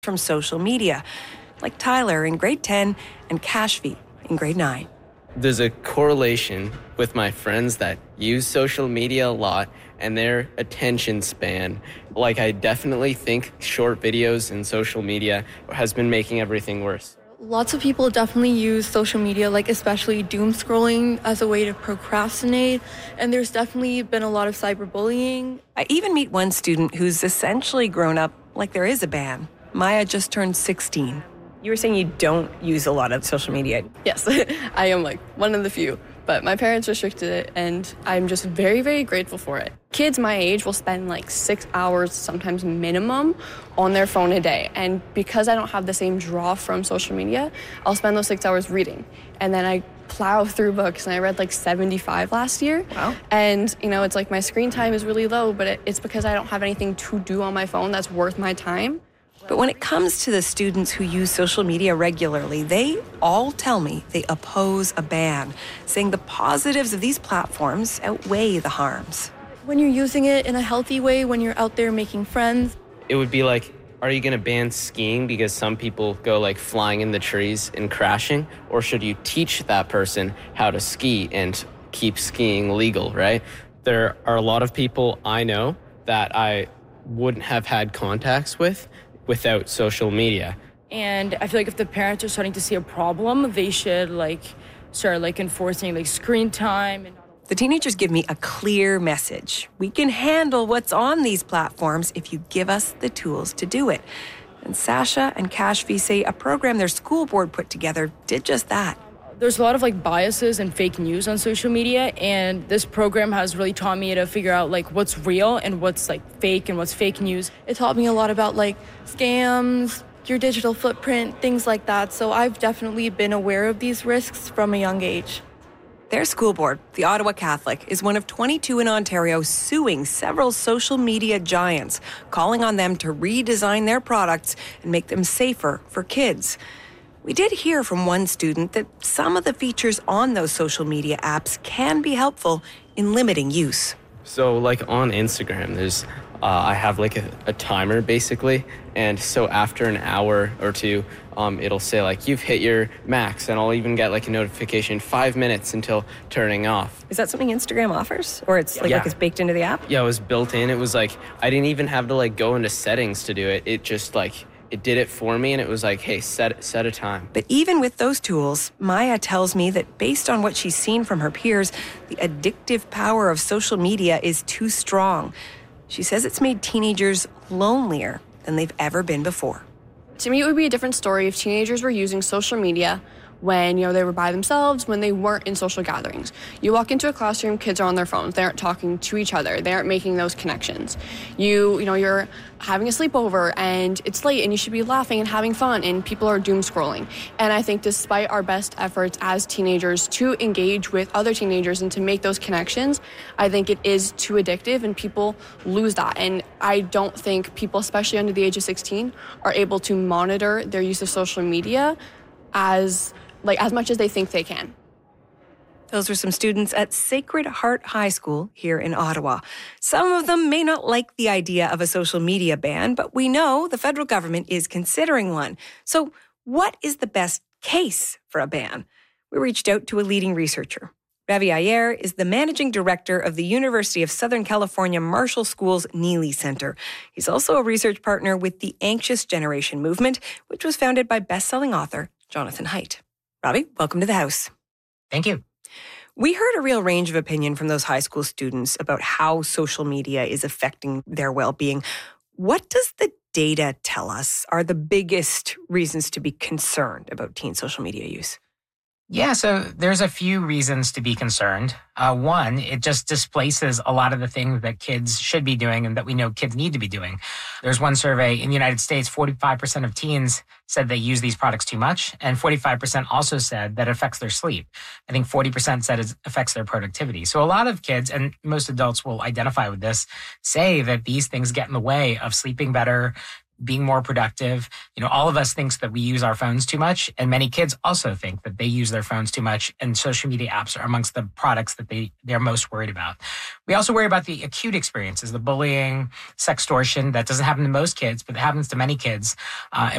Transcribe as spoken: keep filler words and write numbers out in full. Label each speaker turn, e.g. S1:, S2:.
S1: from social media, like Tyler in grade ten and Kashfi in grade nine.
S2: There's a correlation with my friends that use social media a lot and their attention span. Like, I definitely think short videos and social media has been making everything worse.
S3: Lots of people definitely use social media, like especially doom scrolling, as a way to procrastinate. And there's definitely been a lot of cyberbullying.
S1: I even meet one student who's essentially grown up like there is a ban. Maya just turned sixteen. You were saying you don't use a lot of social media.
S4: Yes, I am like one of the few, but my parents restricted it and I'm just very, very grateful for it. Kids my age will spend like six hours, sometimes minimum, on their phone a day. And because I don't have the same draw from social media, I'll spend those six hours reading. And then I plow through books and I read like seventy-five last year.
S1: Wow.
S4: And you know, it's like my screen time is really low, but it, it's because I don't have anything to do on my phone that's worth my time.
S1: But when it comes to the students who use social media regularly, they all tell me they oppose a ban, saying the positives of these platforms outweigh the harms.
S3: When you're using it in a healthy way, when you're out there making friends.
S2: It would be like, are you going to ban skiing because some people go like flying in the trees and crashing? Or should you teach that person how to ski and keep skiing legal, right? There are a lot of people I know that I wouldn't have had contacts with without social media.
S5: And I feel like if the parents are starting to see a problem, they should like start like enforcing like screen time. And
S1: the teenagers give me a clear message. We can handle what's on these platforms if you give us the tools to do it. And Sasha and Kashfi say a program their school board put together did just that.
S5: There's a lot of like biases and fake news on social media, and this program has really taught me to figure out like what's real and what's like fake and what's fake news.
S3: It taught me a lot about like scams, your digital footprint, things like that. So I've definitely been aware of these risks from a young age.
S1: Their school board, the Ottawa Catholic, is one of twenty-two in Ontario suing several social media giants, calling on them to redesign their products and make them safer for kids. We did hear from one student that some of the features on those social media apps can be helpful in limiting use.
S2: So like on Instagram, there's uh, I have like a, a timer basically. And so after an hour or two, um, it'll say like, you've hit your max. And I'll even get like a notification five minutes until turning off.
S1: Is that something Instagram offers? Or it's like,
S2: yeah.
S1: like it's baked into the app?
S2: Yeah, it was built in. It was like, I didn't even have to like go into settings to do it. It just like, it did it for me, and it was like, hey, set set a time.
S1: But even with those tools, Maya tells me that based on what she's seen from her peers, the addictive power of social media is too strong. She says it's made teenagers lonelier than they've ever been before.
S4: To me, it would be a different story if teenagers were using social media when, you know, they were by themselves, when they weren't in social gatherings. You walk into a classroom, kids are on their phones. They aren't talking to each other. They aren't making those connections. You, you know, you're having a sleepover and it's late and you should be laughing and having fun and people are doom scrolling. And I think despite our best efforts as teenagers to engage with other teenagers and to make those connections, I think it is too addictive and people lose that. And I don't think people, especially under the age of sixteen, are able to monitor their use of social media as like as much as they think they can.
S1: Those were some students at Sacred Heart High School here in Ottawa. Some of them may not like the idea of a social media ban, but we know the federal government is considering one. So what is the best case for a ban? We reached out to a leading researcher. Ravi Iyer is the managing director of the University of Southern California Marshall School's Neely Center. He's also a research partner with the Anxious Generation Movement, which was founded by best-selling author Jonathan Haidt. Ravi, welcome to the house.
S6: Thank you.
S1: We heard a real range of opinion from those high school students about how social media is affecting their well-being. What does the data tell us are the biggest reasons to be concerned about teen social media use?
S6: Yeah, so there's a few reasons to be concerned. Uh, one, it just displaces a lot of the things that kids should be doing and that we know kids need to be doing. There's one survey in the United States, forty-five percent of teens said they use these products too much, and forty-five percent also said that it affects their sleep. I think forty percent said it affects their productivity. So a lot of kids, and most adults will identify with this, say that these things get in the way of sleeping better, being more productive. You know, all of us thinks that we use our phones too much, and many kids also think that they use their phones too much, and social media apps are amongst the products that they, they're most worried about. We also worry about the acute experiences, the bullying, sextortion that doesn't happen to most kids, but it happens to many kids. Uh,